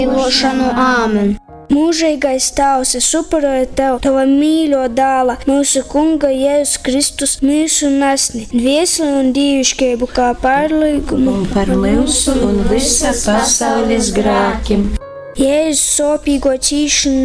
Mīlošanu āmen. Mūžīgais Tēvs, es upurēju Tev, Tava mīļo dēla, mūsu Kunga Jēzus Kristus mīsu nesni, dvieseli un dievišķību kā pārlīgumu un par mūsu un visas pasaules grēkiem. Jēzus sopīgo cīšanu